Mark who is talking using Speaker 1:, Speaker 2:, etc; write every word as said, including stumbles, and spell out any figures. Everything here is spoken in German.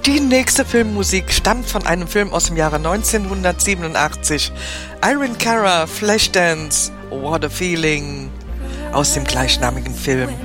Speaker 1: Die nächste Filmmusik stammt von einem Film aus dem Jahre neunzehnhundertsiebenundachtzig. Irene Cara, Flashdance, What a Feeling, aus dem gleichnamigen Film.